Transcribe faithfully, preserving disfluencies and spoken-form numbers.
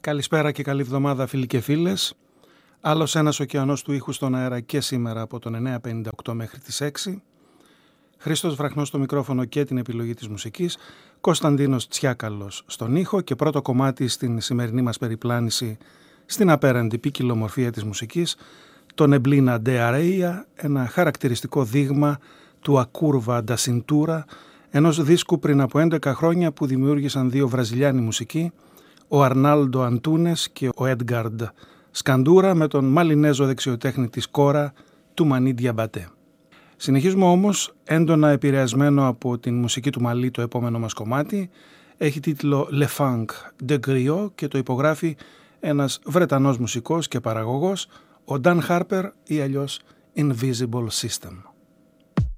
Καλησπέρα και καλή εβδομάδα φίλοι και φίλες. Άλλος ένας ωκεανός του ήχου στον αέρα και σήμερα από τον εννιά πενήντα οκτώ μέχρι τις έξι. Χρήστος Βραχνός στο μικρόφωνο και την επιλογή της μουσικής. Κωνσταντίνος Τσιάκαλος στον ήχο και πρώτο κομμάτι στην σημερινή μας περιπλάνηση στην απέραντη ποικιλομορφία της μουσικής, το Neblina de Areia, ένα χαρακτηριστικό δείγμα του Acurva da Cintura, ενός δίσκου πριν από έντεκα χρόνια που δημιούργησαν δύο Βραζιλιάνοι μουσικοί, ο Αρνάλντο Αντούνες και ο Έντγκαρντ Σκαντούρα, με τον Μαλινέζο δεξιοτέχνη της κόρα του Μανί Διαμπατέ. Συνεχίζουμε όμως έντονα επηρεασμένο από την μουσική του Μαλί. Το επόμενο μας κομμάτι έχει τίτλο Le Funk de Griot και το υπογράφει ένας Βρετανός μουσικός και παραγωγός, ο Dan Harper ή αλλιώς Invisible System.